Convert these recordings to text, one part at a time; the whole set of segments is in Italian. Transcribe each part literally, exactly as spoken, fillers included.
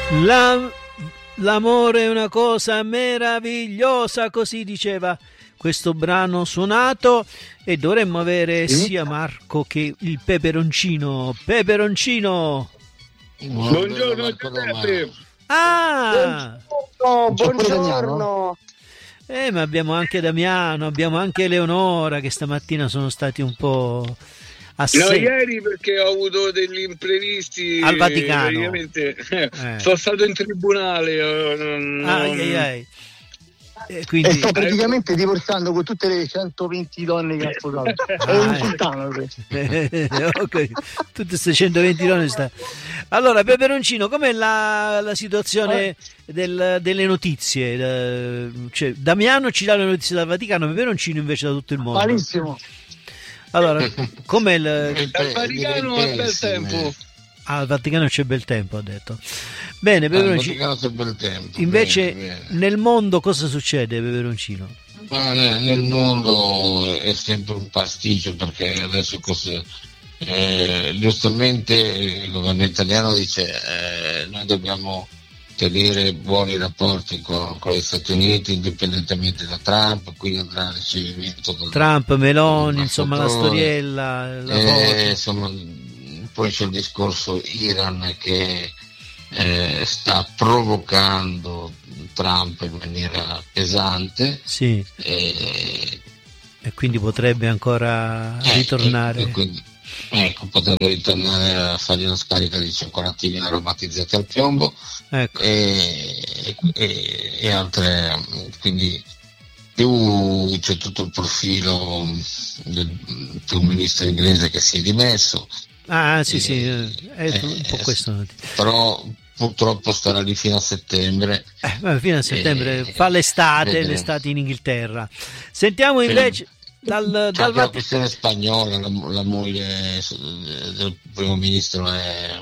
La, l'amore è una cosa meravigliosa, così diceva questo brano suonato, e dovremmo avere sia Marco che il peperoncino. Peperoncino! Buongiorno Giuseppe! Ah! Buongiorno! Buongiorno. Eh, ma abbiamo anche Damiano, abbiamo anche Eleonora, che stamattina sono stati un po' assenti. No, ieri perché ho avuto degli imprevisti al Vaticano. Praticamente Eh. sono stato in tribunale. Non, ai, ai, ai. E, quindi... e sto praticamente divorziando con tutte le centoventi donne che ha sposato. È un sultano. Okay. Tutte queste centoventi donne sta... Allora, Peperoncino, com'è la, la situazione del, delle notizie? Cioè, Damiano ci dà le notizie dal Vaticano, Peperoncino invece da tutto il mondo. Malissimo. Allora, com'è il... Al Vaticano ha bel tempo. Ah, al Vaticano c'è bel tempo, ha detto. Bene, Peperoncino. C'è bel tempo. Invece, bene, bene. nel mondo cosa succede, Peperoncino? Ma nel mondo è sempre un pasticcio, perché adesso cosa, eh, giustamente il governo italiano dice eh, noi dobbiamo tenere buoni rapporti con, con gli Stati Uniti indipendentemente da Trump, quindi andrà a ricevimento del, Trump, Meloni, insomma la storiella, la eh, insomma, poi c'è il discorso Iran che eh, sta provocando Trump in maniera pesante, sì. e, e quindi potrebbe ancora eh, ritornare. E, e quindi, ecco, potrebbe ritornare a fargli una scarica di cioccolatini aromatizzati al piombo, ecco. e, e, e altre, quindi più c'è tutto il profilo del primo ministro inglese che si è dimesso. Ah sì e, sì, è eh, un po' questo. Però purtroppo starà lì fino a settembre. Eh, vabbè, fino a settembre e, fa l'estate, vedremo. L'estate in Inghilterra. Sentiamo invece sì. dal, C'è dal la questione spagnola, la, la moglie del primo ministro è,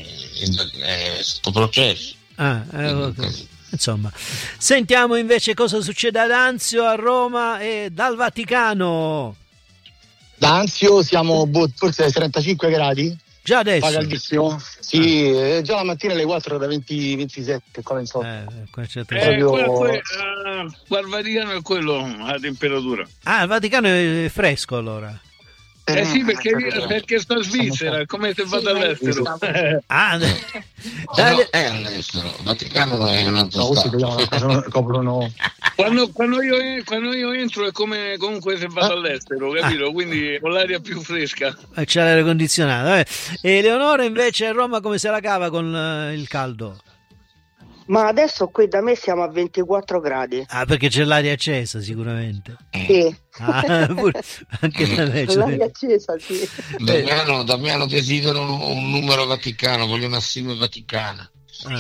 è sotto processo. Ah, eh, okay. Insomma, sentiamo invece cosa succede ad Anzio, a Roma e dal Vaticano. Da Anzio siamo boh, forse ai trentacinque gradi. Già adesso? Fa caldissimo. Sì, ah. Già la mattina alle quattro da venti ventisette qua in sotto. Eh, qua c'è eh, proprio... quello, quello, uh, qua al Vaticano è quello la temperatura. Ah, il Vaticano è fresco allora. Eh sì, perché, perché sto in Svizzera, è come se vado sì, all'estero. Ah, no, no, è all'estero, il Vaticano è un altro no, stato. Coprono... Quando, quando, io, quando io entro è come comunque se vado ah. all'estero, capito? Ah. Quindi ho l'aria più fresca. C'è l'aria condizionata. Eh. E Leonora invece a Roma come se la cava con uh, il caldo? Ma adesso qui da me siamo a ventiquattro gradi. Ah, perché c'è l'aria accesa sicuramente. Sì. Ah, pure, anche da me c'è l'aria accesa, sì. Damiano, Damiano desidero un, un numero vaticano, voglio una SIM vaticana. Ah.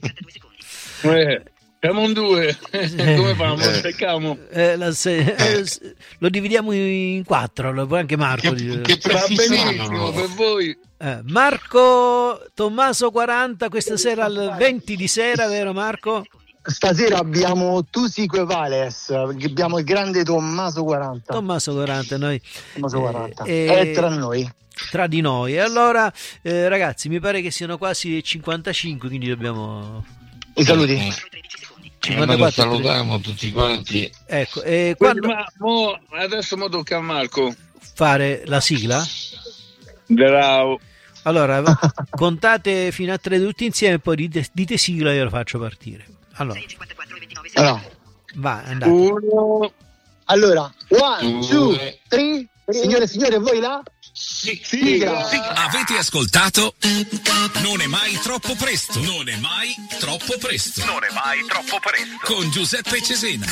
Eh, siamo un due. Come famo? Secchiamo. Eh, la se- eh, lo dividiamo in quattro, poi anche Marco. Che, che va benissimo per voi. Eh, Marco Tommaso quaranta questa sera alle venti di sera, vero Marco? Stasera abbiamo Tusique Vales, abbiamo il grande Tommaso quaranta. Tommaso quaranta, noi. Tommaso quaranta. Eh, è tra noi. Tra di noi. E allora, eh, ragazzi, mi pare che siano quasi cinquantacinque, quindi dobbiamo... I saluti. cinquantaquattro salutiamo tutti quanti. Ecco, e quando... ma, mo, adesso mo tocca a Marco fare la sigla. Bravo. Allora, contate fino a tre tutti insieme, poi dite, dite sigla e io lo faccio partire. Allora, allora. va, andate. Uno. Allora, one, two, three. Signore e signore, voi là? Sì, sigla. Sì. Avete ascoltato? Non è mai troppo presto. Non è mai troppo presto. Non è mai troppo presto. Con Giuseppe Cesena.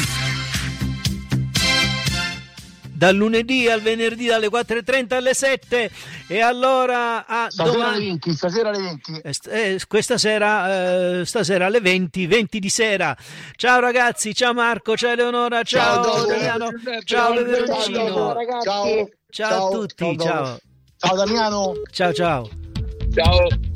Dal lunedì al venerdì dalle quattro e trenta alle sette, e allora a stasera domani... alle venti, stasera alle venti. Eh, questa sera eh, stasera alle venti, venti di sera. Ciao ragazzi, ciao Marco, ciao Eleonora, ciao ciao Damiano, ciao Peperoncino. Ciao ragazzi. Ciao, ciao, ciao a tutti, ciao. Ciao Damiano. Ciao ciao. Ciao.